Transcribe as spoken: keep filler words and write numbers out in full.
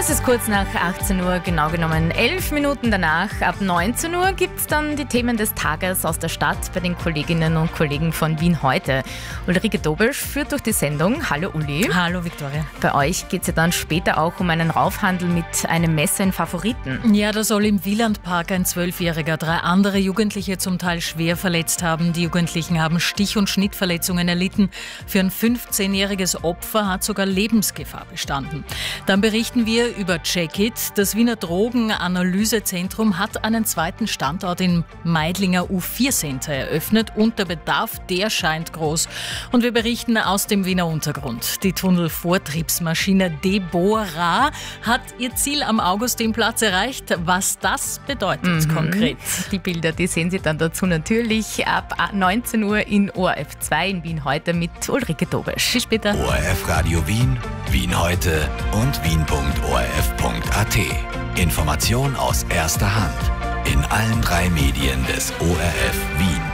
Es ist kurz nach achtzehn Uhr, genau genommen elf Minuten danach. Ab neunzehn Uhr gibt es dann die Themen des Tages aus der Stadt bei den Kolleginnen und Kollegen von Wien heute. Ulrike Dobisch führt durch die Sendung. Hallo Uli. Hallo Viktoria. Bei euch geht es ja dann später auch um einen Raufhandel mit einem Messer in Favoriten. Ja, da soll im Wielandpark ein Zwölfjähriger drei andere Jugendliche zum Teil schwer verletzt haben. Die Jugendlichen haben Stich- und Schnittverletzungen erlitten. Für ein fünfzehnjähriges Opfer hat sogar Lebensgefahr bestanden. Dann berichten wir über Check-It. Das Wiener Drogenanalysezentrum hat einen zweiten Standort im Meidlinger U vier Center eröffnet und der Bedarf, der scheint groß. Und wir berichten aus dem Wiener Untergrund. Die Tunnelvortriebsmaschine Deborah hat ihr Ziel am Augustimplatz erreicht. Was das bedeutet Mhm. konkret. Die Bilder, die sehen Sie dann dazu natürlich ab neunzehn Uhr in O R F zwei in Wien heute mit Ulrike Dobisch. Bis später. O R F Radio Wien, Wien heute und wien punkt o r f punkt a t. Information aus erster Hand in allen drei Medien des O R F Wien.